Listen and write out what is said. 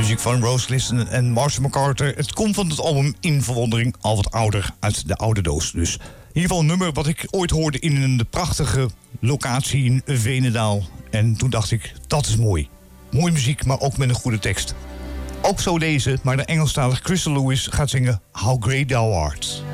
muziek van Rose Listen en Marshall McCarter. Het komt van het album In Verwondering, al wat ouder, uit de oude doos dus. In ieder geval een nummer wat ik ooit hoorde in een prachtige locatie in Veenendaal. En toen dacht ik, dat is mooi. Mooie muziek, maar ook met een goede tekst. Ook zo deze, maar de Engelstalige Crystal Lewis gaat zingen How Great Thou Art.